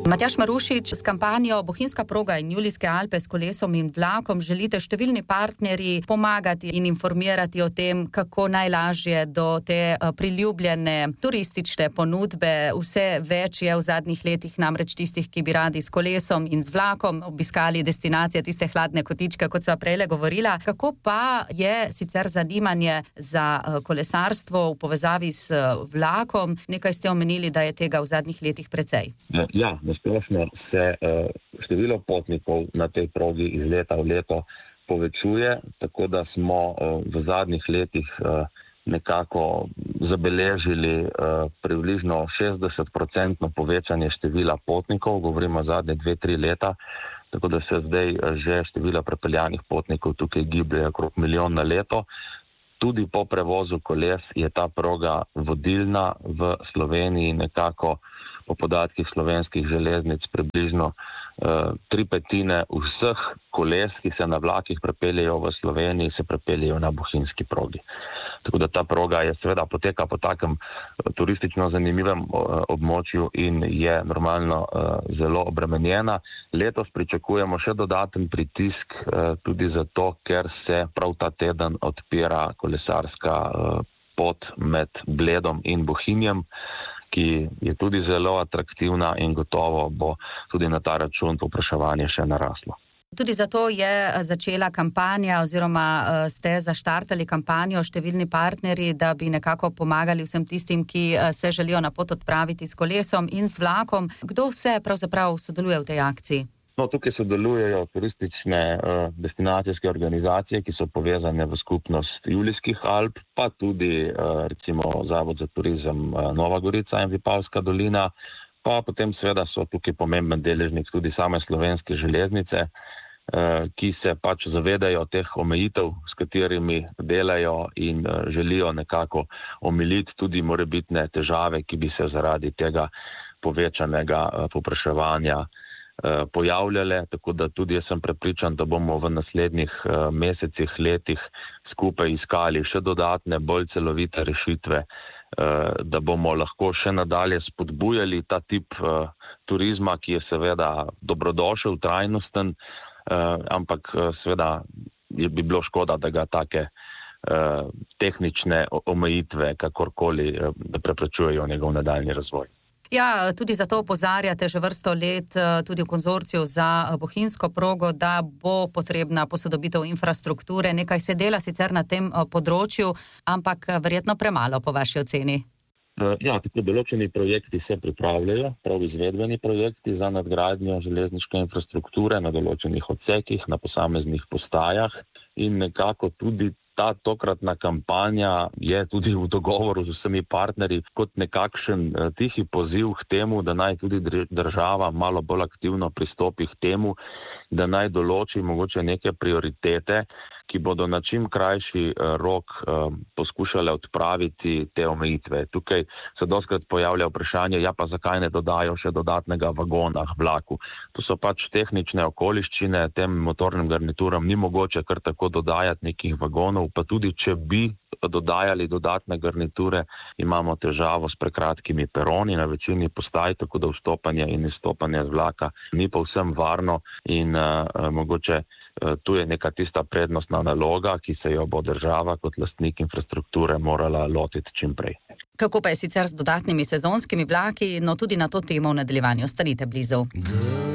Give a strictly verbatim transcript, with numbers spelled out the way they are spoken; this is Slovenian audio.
Matjaž Marušič, s kampanjo Bohinjska proga in Julijske Alpe s kolesom in vlakom želite številni partnerji pomagati in informirati o tem, kako najlažje do te priljubljene turistične ponudbe. Vse več je v zadnjih letih namreč tistih, ki bi radi s kolesom in z vlakom obiskali destinacije, tiste hladne kotičke, kot sva prejle govorila. Kako pa je sicer zanimanje za kolesarstvo v povezavi s vlakom? Nekaj ste omenili, da je tega v zadnjih letih precej. Ja, nasplošno se uh, število potnikov na tej progi iz leta v leto povečuje, tako da smo uh, v zadnjih letih uh, nekako zabeležili uh, približno šestdeset procentno povečanje števila potnikov, govorimo zadnje dve, tri leta, tako da se zdaj uh, že število prepeljanih potnikov tukaj giblje okrog milijon na leto. Tudi po prevozu koles je ta proga vodilna v Sloveniji, nekako po podatkih slovenskih železnic približno uh, tri petine vseh koles, ki se na vlakih prepeljejo v Sloveniji, se prepeljejo na bohinjski progi. Tako da ta proga je seveda poteka po takem turistično zanimivem uh, območju in je normalno uh, zelo obremenjena. Letos pričakujemo še dodaten pritisk uh, tudi zato, ker se prav ta teden odpira kolesarska uh, pot med Bledom in Bohinjem, ki je tudi zelo atraktivna in gotovo bo tudi na ta račun povpraševanje še naraslo. Tudi zato je začela kampanja oziroma ste zaštartali kampanjo številni partnerji, da bi nekako pomagali vsem tistim, ki se želijo na pot odpraviti s kolesom in z vlakom. Kdo vse pravzaprav sodeluje v tej akciji? No, tukaj sodelujejo turistične uh, destinacijske organizacije, ki so povezane v skupnost Julijskih Alp, pa tudi uh, recimo Zavod za turizem uh, Nova Gorica in Vipavska dolina, pa potem seveda so tukaj pomemben deležnik tudi same slovenske železnice, uh, ki se pač zavedajo teh omejitev, s katerimi delajo in uh, želijo nekako omiliti tudi morebitne težave, ki bi se zaradi tega povečanega uh, povpraševanja pojavljale, tako da tudi jaz sem prepričan, da bomo v naslednjih uh, mesecih, letih skupaj iskali še dodatne, bolj celovite rešitve, uh, da bomo lahko še nadalje spodbujali ta tip uh, turizma, ki je seveda dobrodošel, trajnosten, uh, ampak uh, seveda je bi bilo škoda, da ga take uh, tehnične omejitve kakorkoli uh, da preprečujejo njegov nadaljnji razvoj. Ja, tudi zato opozarjate že vrsto let tudi v konzorciju za bohinjsko progo, da bo potrebna posodobitev infrastrukture. Nekaj se dela sicer na tem področju, ampak verjetno premalo po vaši oceni. Ja, tako določeni projekti se pripravljajo, prav izvedbeni projekti za nadgradnjo železniške infrastrukture na določenih odsekih, na posameznih postajah in nekako tudi ta tokratna kampanja je tudi v dogovoru z vsemi partnerji kot nekakšen tihi poziv k temu, da naj tudi država malo bolj aktivno pristopi k temu, da naj določi mogoče neke prioritete, ki bodo na čim krajši rok poskušale odpraviti te omejitve. Tukaj se dostikrat pojavlja vprašanje, ja pa zakaj ne dodajo še dodatnega vagona v vlaku. To so pač tehnične okoliščine, tem motornim garnituram ni mogoče kar tako dodajati nekih vagonov, pa tudi če bi dodajali dodatne garniture, imamo težavo s prekratkimi peroni na večini postaj, tako da vstopanje in izstopanje z vlaka ni povsem varno in uh, mogoče uh, tu je neka tista prednostna naloga, ki se jo bo država kot lastnik infrastrukture morala lotiti čim prej. Kako pa je sicer z dodatnimi sezonskimi vlaki, no tudi na to temo v nadaljevanju ostanite blizu.